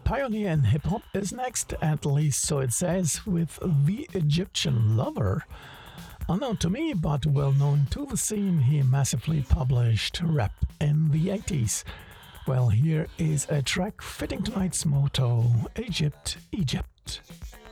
pioneer in hip hop is next, at least so it says, with The Egyptian Lover. Unknown to me, but well known to the scene, he massively published rap in the 80s. Well, here is a track fitting tonight's motto: Egypt, Egypt.